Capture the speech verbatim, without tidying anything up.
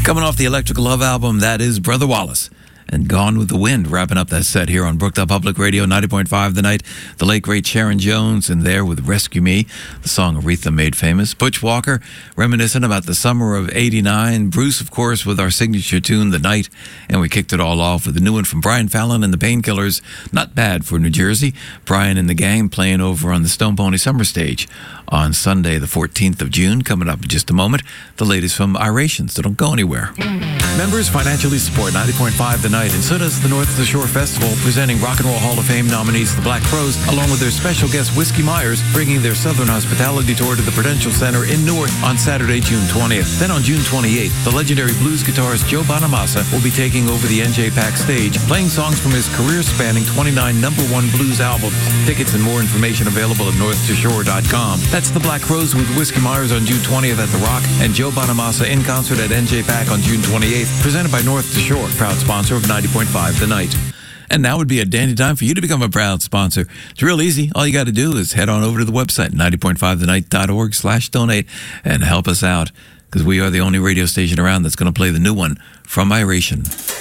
Coming off the Electric Love album, that is Brother Wallace and Gone with the Wind, wrapping up that set here on Brookdale Public Radio, ninety point five The Night. The late, great Sharon Jones, and there with Rescue Me, the song Aretha made famous. Butch Walker, reminiscent about the summer of eighty-nine. Bruce, of course, with our signature tune, The Night. And we kicked it all off with a new one from Brian Fallon and the Painkillers. Not bad for New Jersey. Brian and the gang playing over on the Stone Pony Summer Stage on Sunday, the fourteenth of June. Coming up in just a moment, the latest from Irations. So don't go anywhere. Members financially support ninety point five The Night, and so does the North of the Shore Festival, presenting Rock and Roll Hall of Fame nominees, the Black Crowes, along with their special guest, Whiskey Myers, bringing their Southern Hospitality Tour to the Prudential Center in Newark on Saturday, June twentieth. Then on June twenty-eighth, the legendary blues guitarist Joe Bonamassa will be taking over the N J PAC stage, playing songs from his career-spanning twenty-nine number one blues albums. Tickets and more information available at north to shore dot com. That's the Black Crowes with Whiskey Myers on June twentieth at The Rock, and Joe Bonamassa in concert at N J PAC on June twenty-eighth, presented by North to Shore, proud sponsor of ninety point five The Night. And now would be a dandy time for you to become a proud sponsor. It's real easy. All you got to do is head on over to the website, ninety point five the night dot org slash donate, and help us out, because we are the only radio station around that's going to play the new one from Iration.